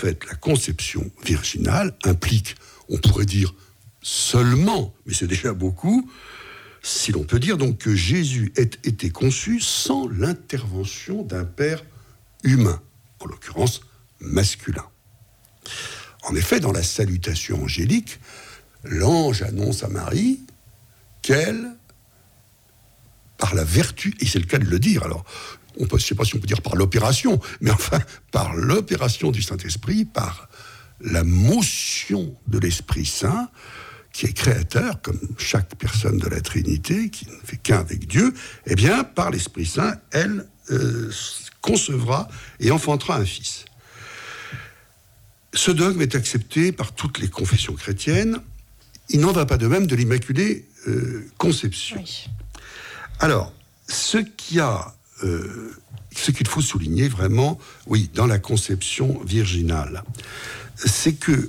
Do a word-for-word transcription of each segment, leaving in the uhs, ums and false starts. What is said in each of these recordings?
fait, la conception virginale implique, on pourrait dire seulement, mais c'est déjà beaucoup, si l'on peut dire donc que Jésus ait été conçu sans l'intervention d'un père humain, en l'occurrence masculin. En effet, dans la salutation angélique, l'ange annonce à Marie qu'elle, par la vertu, et c'est le cas de le dire, alors, on peut, je ne sais pas si on peut dire par l'opération, mais enfin, par l'opération du Saint-Esprit, par la motion de l'Esprit Saint, qui est créateur, comme chaque personne de la Trinité, qui ne fait qu'un avec Dieu, eh bien, par l'Esprit Saint, elle euh, concevra et enfantera un fils. Ce dogme est accepté par toutes les confessions chrétiennes. Il n'en va pas de même de l'Immaculée euh, Conception. Oui. Alors, ce qu'il y a, euh, ce qu'il faut souligner vraiment, oui, dans la conception virginale, c'est que,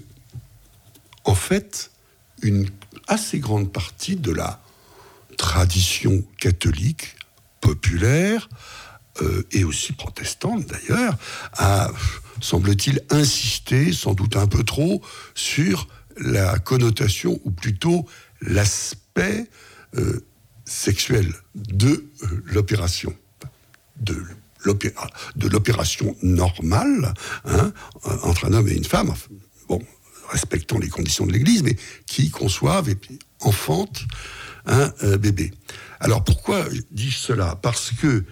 en fait, une assez grande partie de la tradition catholique, populaire, euh, et aussi protestante d'ailleurs, a, semble-t-il, insisté, sans doute un peu trop, sur la connotation, ou plutôt l'aspect euh, sexuel de euh, l'opération, de, l'opéra, de l'opération normale, hein, entre un homme et une femme, enfin, bon, respectant les conditions de l'Église, mais qui conçoivent et enfantent un euh, bébé. Alors pourquoi dis-je cela ? Parce que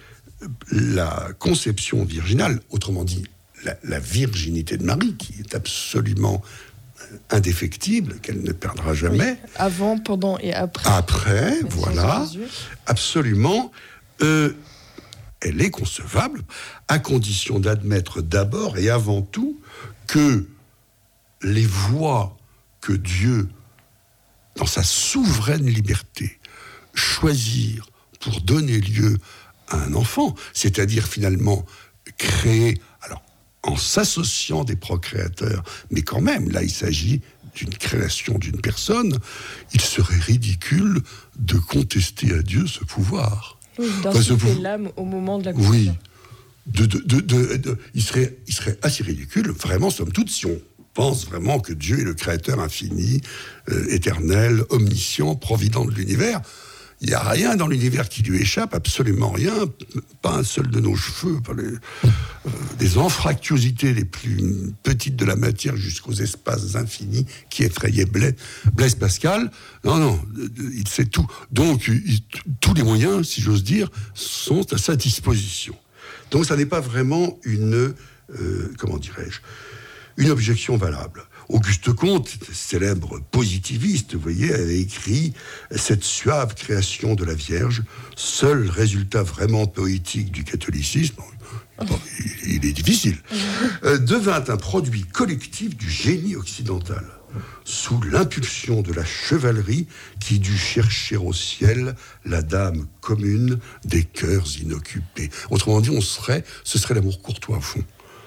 la conception virginale, autrement dit la, la virginité de Marie, qui est absolument indéfectible, qu'elle ne perdra jamais. Oui, avant, pendant et après. Après, voilà, absolument. Euh, elle est concevable, à condition d'admettre d'abord et avant tout que les voies que Dieu, dans sa souveraine liberté, choisir pour donner lieu à un enfant, c'est-à-dire finalement créer, alors en s'associant des procréateurs, mais quand même, là il s'agit d'une création d'une personne, il serait ridicule de contester à Dieu ce pouvoir. Oui, d'insuffler enfin, l'âme au moment de la conception. Oui, de, de, de, de, de, il, serait, il serait assez ridicule, vraiment, somme toute, si on pense vraiment que Dieu est le créateur infini, euh, éternel, omniscient, provident de l'univers. Il n'y a rien dans l'univers qui lui échappe, absolument rien, pas un seul de nos cheveux, pas les, euh, des anfractuosités les plus petites de la matière jusqu'aux espaces infinis qui effrayaient Blaise, Blaise Pascal. Non, non, il sait tout. Donc, il, tous les moyens, si j'ose dire, sont à sa disposition. Donc, ça n'est pas vraiment une, euh, comment dirais-je, une objection valable. Auguste Comte, célèbre positiviste, vous voyez, avait écrit « Cette suave création de la Vierge, seul résultat vraiment poétique du catholicisme, bon, il, il est difficile, euh, devint un produit collectif du génie occidental, sous l'impulsion de la chevalerie qui dut chercher au ciel la dame commune des cœurs inoccupés. » Autrement dit, on serait, ce serait l'amour courtois, au fond.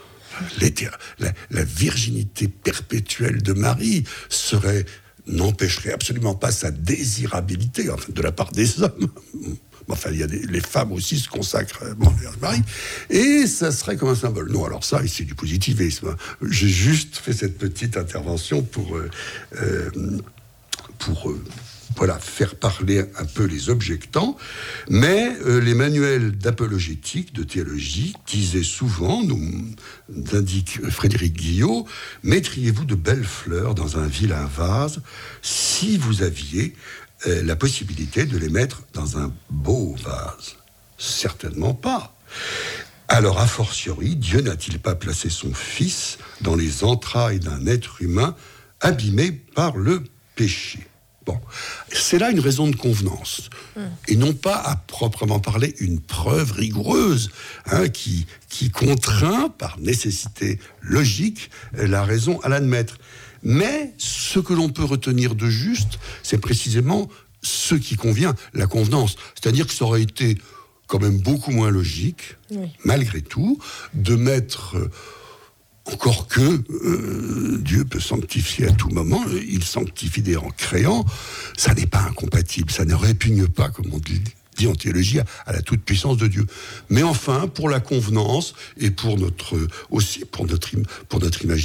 La, la virginité perpétuelle de Marie serait, n'empêcherait absolument pas sa désirabilité, enfin, de la part des hommes. Enfin, il y a des, les femmes aussi se consacrent à Marie, et ça serait comme un symbole. Non, alors ça, c'est du positivisme. J'ai juste fait cette petite intervention pour, euh, euh, pour euh, voilà, faire parler un peu les objectants, mais euh, les manuels d'apologétique, de théologie, disaient souvent, nous indique Frédéric Guillot, mettriez-vous de belles fleurs dans un vilain vase si vous aviez euh, la possibilité de les mettre dans un beau vase ? Certainement pas. Alors, a fortiori, Dieu n'a-t-il pas placé son Fils dans les entrailles d'un être humain abîmé par le péché ? Bon, c'est là une raison de convenance, mmh. et non pas à proprement parler une preuve rigoureuse hein, qui, qui contraint par nécessité logique la raison à l'admettre. Mais ce que l'on peut retenir de juste, c'est précisément ce qui convient, la convenance. C'est-à-dire que ça aurait été quand même beaucoup moins logique, oui. malgré tout, de mettre... Euh, Encore que euh, Dieu peut sanctifier à tout moment, il sanctifie d'ailleurs en créant, ça n'est pas incompatible, ça ne répugne pas, comme on dit, dit en théologie, à, à la toute-puissance de Dieu. Mais enfin, pour la convenance et pour notre aussi pour notre, pour notre imagination,